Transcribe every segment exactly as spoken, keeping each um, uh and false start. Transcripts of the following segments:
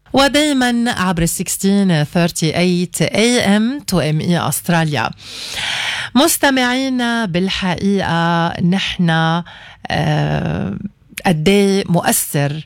ودايما عبر ستة عشر ثلاثة وثلاثين إيه إم تو إم إي أستراليا. مستمعينا، بالحقيقة نحن آه قدي مؤثر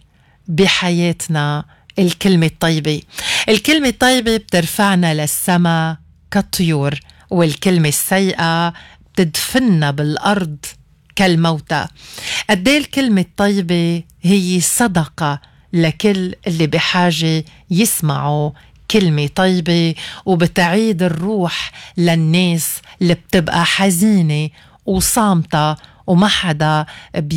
بحياتنا الكلمة الطيبة. الكلمة الطيبة بترفعنا للسما كالطيور، والكلمة السيئة بتدفننا بالأرض كالموتى. قدي الكلمة الطيبة هي صدقة لكل اللي بحاجة يسمعوا كلمة طيبة، وبتعيد الروح للناس اللي بتبقى حزينة وصامتة وما حدا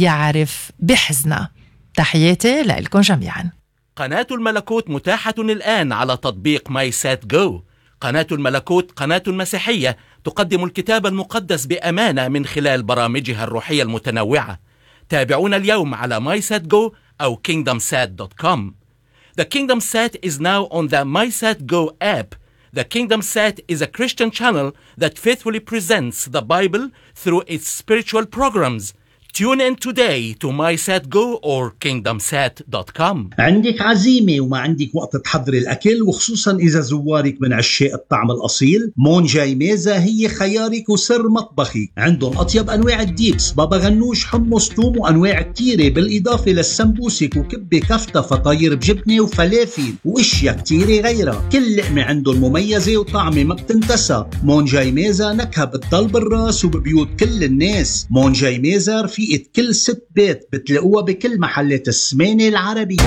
بيعرف بحزنها. تحياتي لكم جميعا. قناة الملكوت متاحة الآن على تطبيق ماي سات جو. قناة الملكوت قناة مسيحية تقدم الكتاب المقدس بأمانة من خلال برامجها الروحية المتنوعة. تابعونا اليوم على ماي سات جو أو كينغدم سات دوت كوم. The KingdomSat is now on the MySatGo app. The KingdomSat is a Christian channel that faithfully presents the Bible through its spiritual programs. Tune in today to MySatGo or kingdom sat dot com. عندك عزيمة وما عندك وقت تحضر الأكل، وخصوصا إذا زوارك من عشاق الطعم الأصيل، مون جاي ميزة هي خيارك وسر مطبخي. عندهم أطيب أنواع الديبس، بابا غنوش، حمص، توم، وأنواع كتيرة، بالإضافة للسمبوسك وكبة كفتة، فطاير بجبنة وفلافل وإشياء كتيرة غيرها. كل لقمة عندهم مميزة وطعمة ما بتنتسى. مون جاي ميزة نكهة بتضل بالراس وببيوت كل الناس. مون جاي ميزة رفيقة كل ست بيت، بتلاقوها بكل محلات السمانة العربية.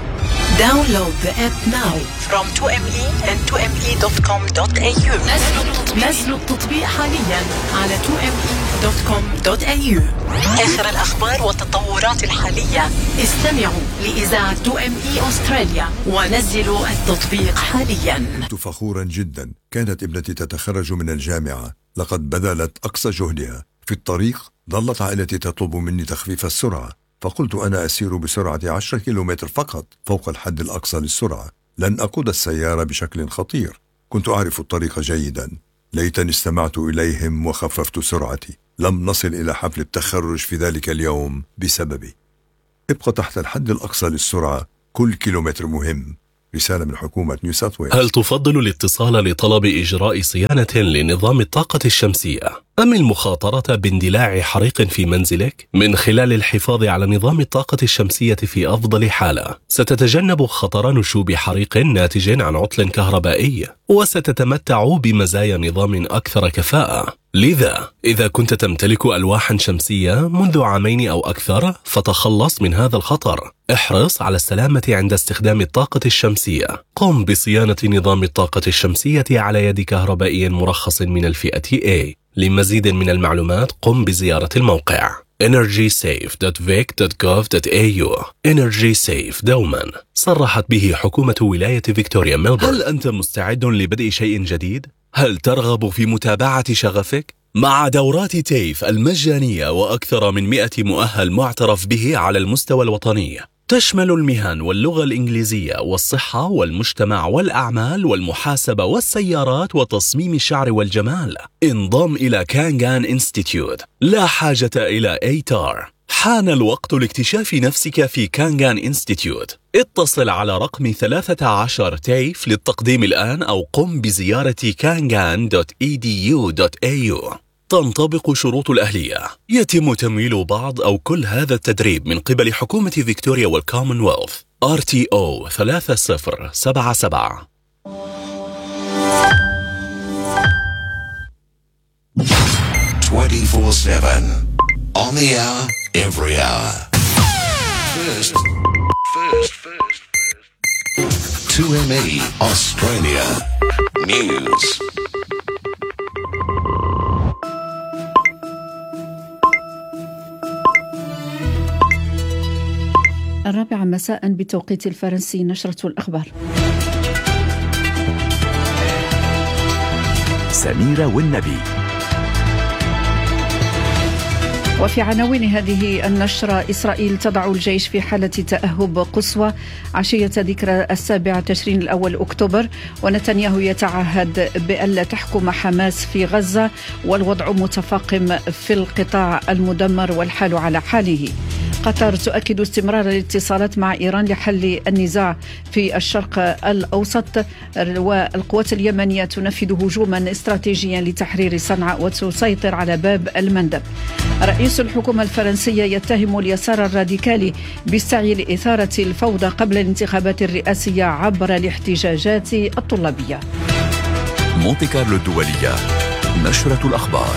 Download the app now from تو إم إي and تو إم إي دوت كوم دوت إيه يو. نزلوا التطبيق حاليا على تو إم إي دوت كوم دوت إيه يو. آخر الأخبار والتطورات الحالية استمعوا لإذاعة تو إم إي أستراليا ونزلوا التطبيق حاليا. كنت فخورا جدا. كانت ابنتي تتخرج من الجامعة، لقد بذلت أقصى جهدها. في الطريق ظلت عائلتي تطلب مني تخفيف السرعة، فقلت أنا أسير بسرعة عشرة كيلومتر فقط فوق الحد الأقصى للسرعة، لن أقود السيارة بشكل خطير. كنت أعرف الطريق جيدا، ليتني استمعت إليهم وخففت سرعتي. لم نصل إلى حفل التخرج في ذلك اليوم بسببي. ابقى تحت الحد الأقصى للسرعة، كل كيلومتر مهم. رسالة من حكومة نيو ساوث ويلز. هل تفضل الاتصال لطلب إجراء صيانة لنظام الطاقة الشمسية أم المخاطرة باندلاع حريق في منزلك؟ من خلال الحفاظ على نظام الطاقة الشمسية في أفضل حالة، ستتجنب خطر نشوب حريق ناتج عن عطل كهربائي، وستتمتع بمزايا نظام أكثر كفاءة. لذا إذا كنت تمتلك ألواحا شمسية منذ عامين أو أكثر، فتخلص من هذا الخطر. احرص على السلامة عند استخدام الطاقة الشمسية. قم بصيانة نظام الطاقة الشمسية على يد كهربائي مرخص من الفئة A. لمزيد من المعلومات قم بزيارة الموقع energy safe dot vic dot gov dot a u. Energy Safe دوما صرحت به حكومة ولاية فيكتوريا ميلبورن. هل أنت مستعد لبدء شيء جديد؟ هل ترغب في متابعة شغفك؟ مع دورات تيف المجانية وأكثر من مئة مؤهل معترف به على المستوى الوطني، تشمل المهن واللغة الإنجليزية والصحة والمجتمع والأعمال والمحاسبة والسيارات وتصميم الشعر والجمال. انضم إلى كانغان إنستيتيوت، لا حاجة إلى إيتار. حان الوقت لاكتشاف نفسك في كانغان إنستيتيوت. اتصل على رقم ثلاثة عشر تيف للتقديم الآن، أو قم بزيارة كانغان دوت إي دي يو دوت إيه يو. تنطبق شروط الأهلية. يتم تمويل بعض أو كل هذا التدريب من قبل حكومة فيكتوريا والكومنولث. آر تي أو ثلاثة صفر سبعة سبعة. twenty-four seven on the hour, every hour. First, first, first, first. two M E Australia News. الرابعة مساء بتوقيت الفرنسي. نشرة الأخبار. سميرة والنبي. وفي عناوين هذه النشرة: إسرائيل تضع الجيش في حالة تأهب قصوى عشية ذكرى السابع تشرين الأول أكتوبر، ونتنياهو يتعهد بألا تحكم حماس في غزة، والوضع متفاقم في القطاع المدمر والحال على حاله. قطر تؤكد استمرار الاتصالات مع إيران لحل النزاع في الشرق الأوسط، والقوات اليمنية تنفذ هجوما استراتيجيا لتحرير صنعاء وتسيطر على باب المندب. رئيس الحكومة الفرنسية يتهم اليسار الراديكالي بالسعي لإثارة الفوضى قبل الانتخابات الرئاسية عبر الاحتجاجات الطلابية. مونتي كارلو الدولية، نشرة الأخبار.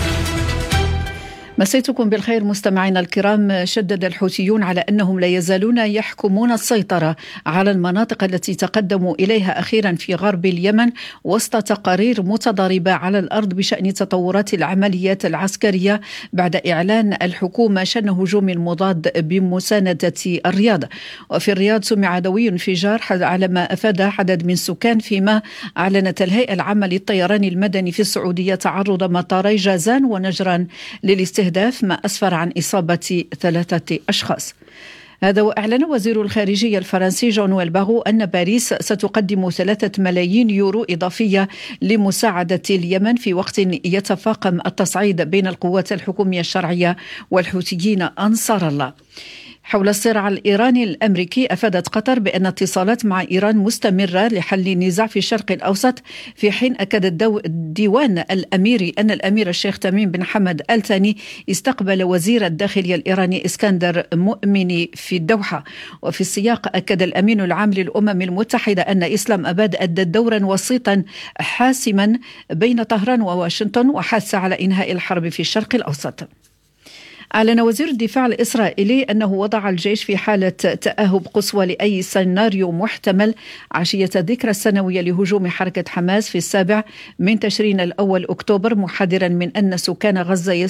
مسيتكم بالخير مستمعينا الكرام. شدد الحوثيون على أنهم لا يزالون يحكمون السيطرة على المناطق التي تقدموا إليها أخيرا في غرب اليمن وسط تقارير متضاربة على الأرض بشأن تطورات العمليات العسكرية بعد إعلان الحكومة شن هجوم مضاد بمساندة الرياض. وفي الرياض سمع عدوي انفجار على ما أفاد عدد من سكان، فيما أعلنت الهيئة العامة للطيران المدني في السعودية تعرض مطاري جازان ونجران للاستهداف، ما أسفر عن إصابة ثلاثة أشخاص. هذا وأعلن وزير الخارجية الفرنسي جون باغو أن باريس ستقدم ثلاثة ملايين يورو إضافية لمساعدة اليمن في وقت يتفاقم التصعيد بين القوات الحكومية الشرعية والحوثيين أنصار الله. حول الصراع الإيراني الأمريكي، أفادت قطر بأن اتصالات مع إيران مستمرة لحل النزاع في الشرق الأوسط، في حين أكد الديوان الأميري أن الأمير الشيخ تميم بن حمد آل ثاني استقبل وزير الداخلية الإيراني إسكندر مؤمني في الدوحة. وفي السياق أكد الأمين العام للأمم المتحدة أن إسلام أباد أدت دورا وسيطا حاسما بين طهران وواشنطن وحث على إنهاء الحرب في الشرق الأوسط. أعلن وزير الدفاع الإسرائيلي أنه وضع الجيش في حالة تأهب قصوى لأي سيناريو محتمل عشية الذكرى السنوية لهجوم حركة حماس في السابع من تشرين الأول أكتوبر، محذرا من أن سكان غزة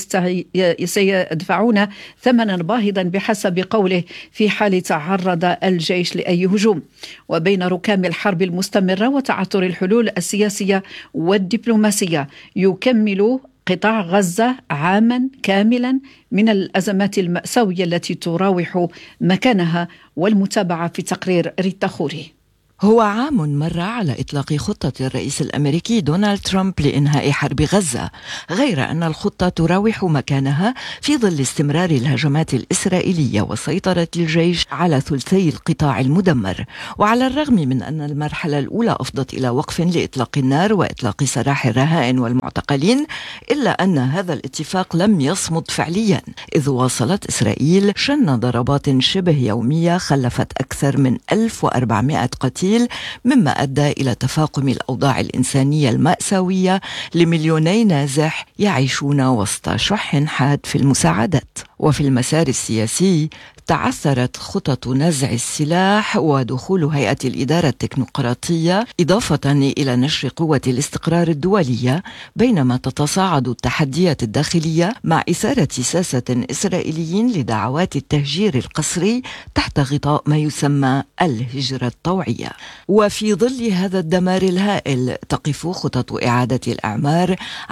سيدفعون ثمنا باهظا بحسب قوله في حال تعرض الجيش لأي هجوم. وبين ركام الحرب المستمرة وتعثر الحلول السياسية والدبلوماسية، يكمل قطاع غزة عاما كاملا من الأزمات المأساوية التي تراوح مكانها. والمتابعة في تقرير ريتا خوري. هو عام مر على إطلاق خطة الرئيس الأمريكي دونالد ترامب لإنهاء حرب غزة، غير أن الخطة تراوح مكانها في ظل استمرار الهجمات الإسرائيلية وسيطرة الجيش على ثلثي القطاع المدمر. وعلى الرغم من أن المرحلة الأولى أفضت إلى وقف لإطلاق النار وإطلاق سراح الرهائن والمعتقلين، إلا أن هذا الاتفاق لم يصمد فعليا، إذ واصلت إسرائيل شن ضربات شبه يومية خلفت أكثر من ألف وأربعمائة قتيل، مما أدى إلى تفاقم الأوضاع الإنسانية المأساوية لمليوني نازح يعيشون وسط شح حاد في المساعدات. وفي المسار السياسي، تعثرت خطط نزع السلاح ودخول هيئة الإدارة التكنوقراطية، إضافة إلى نشر قوة الاستقرار الدولية، بينما تتصاعد التحديات الداخلية مع إثارة ساسة إسرائيليين لدعوات التهجير القسري تحت غطاء ما يسمى الهجرة الطوعية. وفي ظل هذا الدمار الهائل، تقف خطط إعادة الأعمار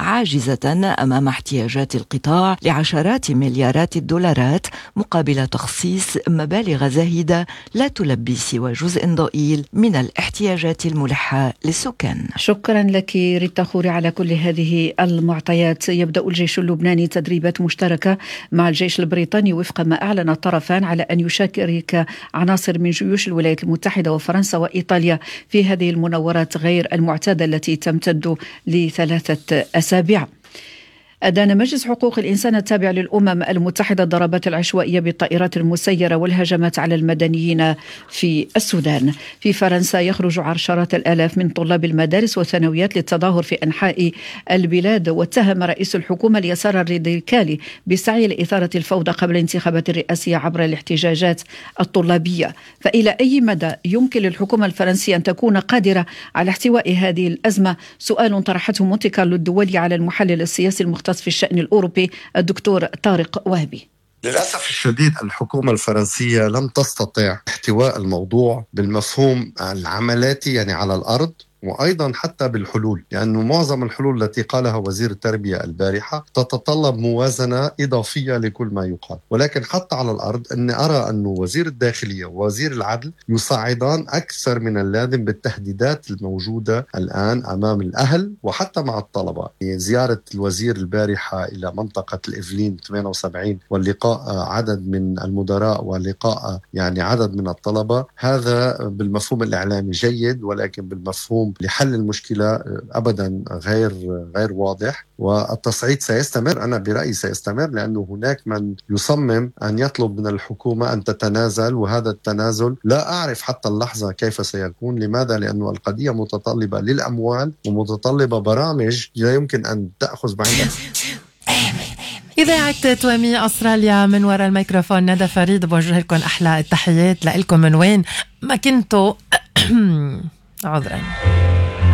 عاجزة أمام احتياجات القطاع لعشرات مليارات الدولارات مقابل تخصيص مبالغ زاهدة لا تلبي سوى جزء ضئيل من الاحتياجات الملحة للسكان. شكرا لك ريتا خوري على كل هذه المعطيات. يبدأ الجيش اللبناني تدريبات مشتركة مع الجيش البريطاني وفق ما أعلن الطرفان على أن يشارك عناصر من جيوش الولايات المتحدة وفرنسا وإيطاليا في هذه المناورات غير المعتادة التي تمتد لثلاثة أسابيع. أدان مجلس حقوق الإنسان التابع للأمم المتحدة الضربات العشوائية بالطائرات المسيرة والهجمات على المدنيين في السودان. في فرنسا يخرج عشرات الآلاف من طلاب المدارس والثانويات للتظاهر في أنحاء البلاد، واتهم رئيس الحكومة اليسار الراديكالي بالسعي لإثارة الفوضى قبل الانتخابات الرئاسية عبر الاحتجاجات الطلابية. فإلى أي مدى يمكن للحكومة الفرنسية أن تكون قادرة على احتواء هذه الأزمة؟ سؤال طرحته مونتي كارلو الدولي على المحلل السياسي المختص في الشأن الأوروبي الدكتور طارق وهبي. للأسف الشديد الحكومة الفرنسية لم تستطع احتواء الموضوع بالمفهوم العملاتي، يعني على الأرض، وأيضا حتى بالحلول، لأنه معظم الحلول التي قالها وزير التربية البارحة تتطلب موازنة إضافية لكل ما يقال. ولكن حتى على الأرض أني أرى أن وزير الداخلية ووزير العدل يصعدان أكثر من اللازم بالتهديدات الموجودة الآن أمام الأهل وحتى مع الطلبة. زيارة الوزير البارحة إلى منطقة الإفلين ثمانية وسبعين واللقاء عدد من المدراء ولقاء يعني عدد من الطلبة، هذا بالمفهوم الإعلامي جيد، ولكن بالمفهوم لحل المشكلة أبدا غير غير واضح. والتصعيد سيستمر، أنا برأيي سيستمر، لأنه هناك من يصمم أن يطلب من الحكومة أن تتنازل، وهذا التنازل لا أعرف حتى اللحظة كيف سيكون. لماذا؟ لأنه القضية متطلبة للأموال ومتطلبة برامج لا يمكن أن تأخذ بعينها. إذاعة توامي أستراليا، من وراء الميكروفون ندى فريد، بوجه لكم أحلى التحيات لكم من وين ما كنتوا. عذرا.